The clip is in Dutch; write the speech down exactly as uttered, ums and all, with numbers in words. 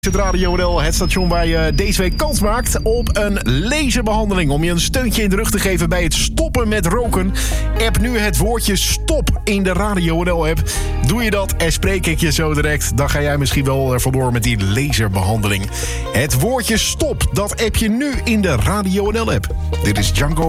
Het Radio N L, het station waar je deze week kans maakt op een laserbehandeling. Om je een steuntje in de rug te geven bij het stoppen met roken. App nu het woordje stop in de Radio N L app. Doe je dat en spreek ik je zo direct, dan ga jij misschien wel er vandoor met die laserbehandeling. Het woordje stop, dat app je nu in de Radio N L app. Dit is Django